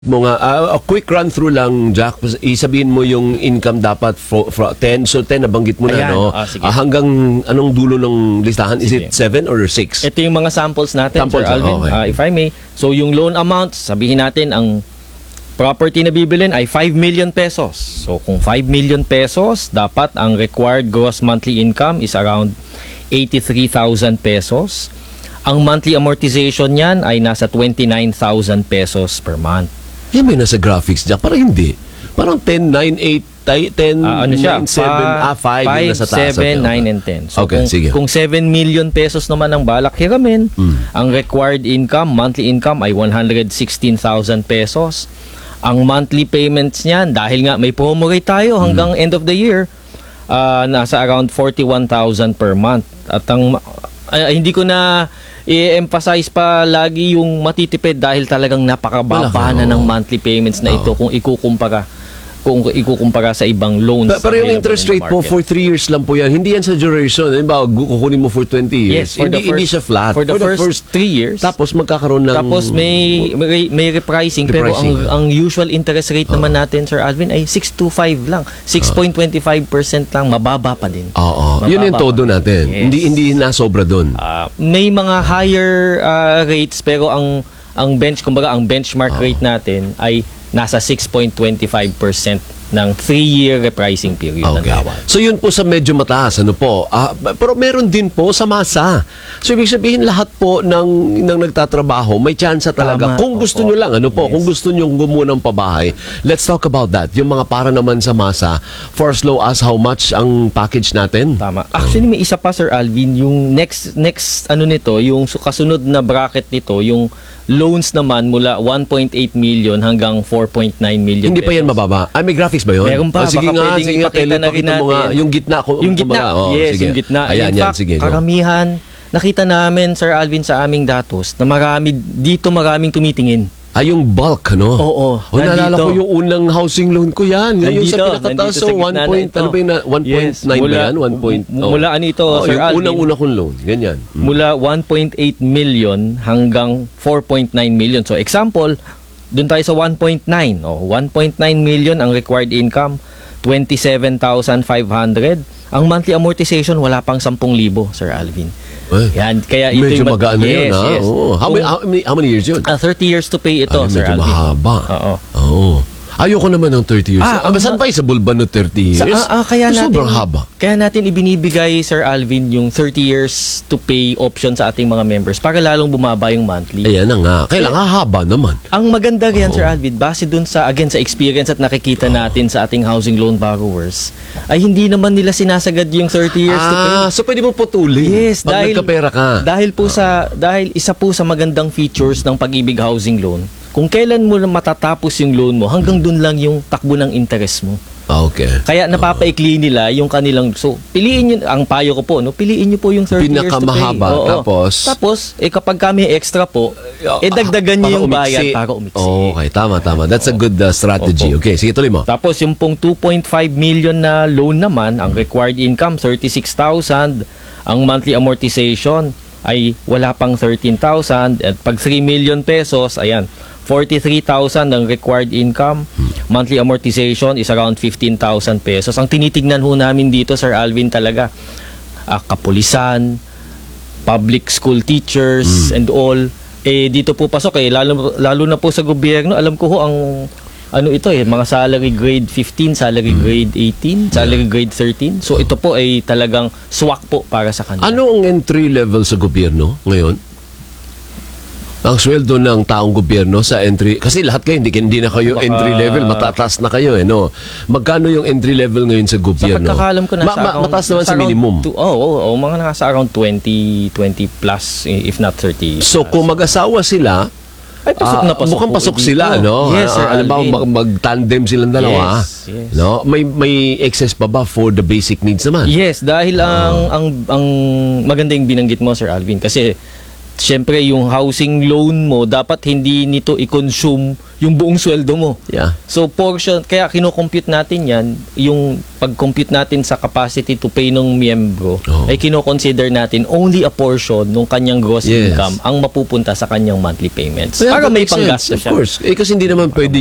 mo nga, a quick run through lang, Jack. Isabihin mo yung income dapat for 10. So 10 nabanggit mo na, Ayan, no? sige. Hanggang anong dulo ng listahan? Is Sige. it 7 or 6? Ito yung mga samples natin, Samples, Sir Alvin, okay. if I may. So yung loan amount, sabihin natin ang property na bibilin ay 5 million pesos. So kung 5 million pesos, dapat ang required gross monthly income is around 83,000 pesos. Ang monthly amortization niyan ay nasa 29,000 pesos per month. Yan may nasa graphics, Jack. Parang hindi. Parang 10, 9, 8, 10, Ano siya? 9, 7, 5 yung nasa taas. 7, 9, and 10. So Okay, sige. kung 7 million pesos naman ang balak hiramin, ang required income, monthly income ay 116,000 pesos. Ang monthly payments niyan, dahil nga may promo rate tayo hanggang end of the year, nasa around 41,000 per month. At ang hindi ko na i-emphasize pa lagi yung matitipid dahil talagang napakababa Malaki, na ng monthly payments na ito kung ikukumpara sa ibang loans. Pero yung available interest in the rate po, market. for 3 years lang po yan. Hindi yan sa duration. Halimbawa, kukunin mo for 20 years. Yes, for Hindi siya flat. For the first 3 years. Tapos magkakaroon ng... Tapos may repricing, pero ang usual interest rate naman natin, Sir Alvin, ay 6.25 lang. 6.25% lang, mababa pa din. Oo. Mababa Yun yung todo pa. natin. Yes. Hindi nasobra doon. May mga higher rates, pero ang kumbaga ang benchmark rate natin ay nasa 6.25% ng 3-year repricing period ng tawag. So yun po sa medyo mataas, ano po. Pero meron din po sa masa. So ibig sabihin lahat po ng nagtatrabaho, may tsansa talaga. Tama. Kung gusto Opo. nyo lang, ano po, Yes. kung gusto nyo gumawa ng pabahay, let's talk about that. Yung mga para naman sa masa, for as low as how much ang package natin? Tama. Actually, may isa pa, Sir Alvin, yung next ano nito, yung kasunod na bracket nito, yung loans naman mula 1.8 million hanggang 4.9 million Hindi pa yan pesos. mababa. May graphics ba yun? Meron pa, Sige baka nga, pwedeng sige nga, ipakita na rin mo nga. natin. Yung gitna. Yung gitna, yes, sige. yung gitna. Ayan, In yan, fact, sige. Go. karamihan, nakita namin, Sir Alvin, sa aming datos, na maraming tumitingin. Yung bulk, no? Oo. Naalala Nandito. ko yung unang housing loan ko yan. Yung sa Nandito pinakataas, sa so 1 gitna na point, ito. ano ba yun, 1.9 Yes, ba mula- yan? 1 point, mula ano ito, Sir yung Alvin? unang-una kong loan, ganyan. Mula 1.8 million hanggang 4.9 million. So example, dun tayo sa 1.9. 1.9 million ang required income, 27,500. Ang monthly amortization, wala pang 10,000, Sir Alvin. Yan, kaya ito Medyo yung magaan na yun, yes, ha? yes. Oo. How many years yun? 30 years to pay ito, Sir medyo Alvin. mahaba. Oo. Oo. Ayoko naman ng 30 years. Saan pa sa bulban ng 30 years? Kaya natin, Sobrang haba. Kaya natin ibinibigay, Sir Alvin, yung 30 years to pay option sa ating mga members para lalong bumaba yung monthly. Ayan na nga. Kailangan haba naman. Ang maganda riyan, Sir Alvin, base dun sa experience at nakikita natin sa ating housing loan borrowers, ay hindi naman nila sinasagad yung 30 years to pay. So pwede mo putulin. Yes, pag nagkapera ka. Dahil isa po sa magandang features ng Pag-ibig Housing Loan, kung kailan mo na matatapos yung loan mo, hanggang dun lang yung takbo ng interest mo. Okay. Kaya napapaikli nila yung kanilang, so piliin nyo, ang payo ko po, no, piliin nyo po yung 30 years to pay. Pinakamahaba, Oo. tapos kapag kami extra po, dagdagan nyo yung bayad para umiksi. Okay, tama. That's a good strategy. Opo. Okay, sige, tuloy mo. Tapos yung pong 2.5 million na loan naman, ang required income 36,000, ang monthly amortization ay wala pang 13,000, at pag 3 million pesos, ayan, 43,000 ang required income. Monthly amortization is around 15,000 pesos. Ang tinitignan ho namin dito, Sir Alvin, talaga kapulisan, public school teachers, and all. Dito po pasok lalo na po sa gobyerno. Alam ko ho ang mga salary grade 15, salary grade 18, salary grade 13. So ito po ay talagang swak po para sa kanila. Ano ang entry level sa gobyerno ngayon? Ang sweldo ng taong gobyerno sa entry, kasi lahat kayo hindi na kayo entry level, matataas na kayo no. Magkano yung entry level ngayon sa Sa gobyerno? pagkakalam ko mataas naman sa minimum. Mga nasa around 20 plus, if not 30. So kung mag-asawa sila, ay pasok na pasok. mukhang po pasok dito. sila, no? Yes, Sir Alam Alvin. mo, mag-tandem silang dalawa. Yes. No? May excess pa ba for the basic needs naman? Yes, dahil ang maganda yung binanggit mo, Sir Alvin, kasi syempre yung housing loan mo, dapat hindi nito i-consume yung buong sweldo mo. Yeah. So portion, kaya kino-compute natin yan, yung pag-compute natin sa capacity to pay ng miyembro, Oh. ay kino-consider natin only a portion ng kanyang gross Yes. income ang mapupunta sa kanyang monthly payments. Kaya Para may makes sense, panggasto of siya. course. Kasi hindi naman pwede